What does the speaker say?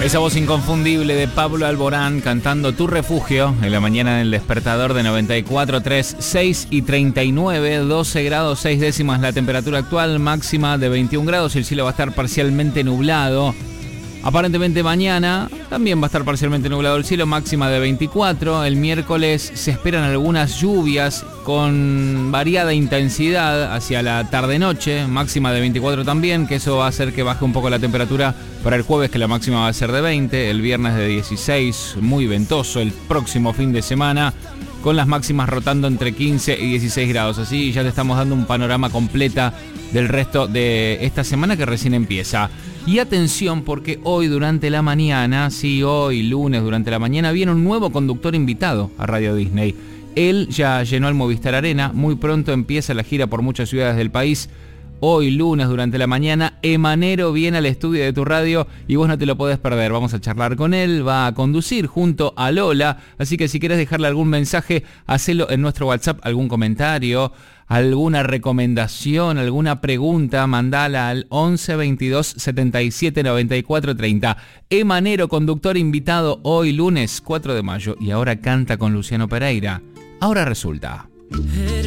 Esa voz inconfundible de Pablo Alborán cantando Tu Refugio en la mañana en el despertador de 94.3, 6 y 39, 12 grados 6 décimas la temperatura actual, máxima de 21 grados y el cielo va a estar parcialmente nublado. Aparentemente mañana también va a estar parcialmente nublado el cielo, máxima de 24. El miércoles se esperan algunas lluvias con variada intensidad hacia la tarde-noche, máxima de 24 también, que eso va a hacer que baje un poco la temperatura para el jueves, que la máxima va a ser de 20, el viernes de 16, muy ventoso el próximo fin de semana, con las máximas rotando entre 15 y 16 grados. Así ya te estamos dando un panorama completa del resto de esta semana que recién empieza. Y atención, porque hoy durante la mañana, sí, hoy lunes durante la mañana, viene un nuevo conductor invitado a Radio Disney. Él ya llenó el Movistar Arena, muy pronto empieza la gira por muchas ciudades del país. Hoy lunes durante la mañana, Emanero viene al estudio de tu radio y vos no te lo podés perder. Vamos a charlar con él, va a conducir junto a Lola, así que si querés dejarle algún mensaje, hacelo en nuestro WhatsApp, algún comentario, alguna recomendación, alguna pregunta, mandala al 11 22 77 94 30. Emanero, conductor invitado hoy lunes 4 de mayo y ahora canta con Luciano Pereira. Ahora resulta.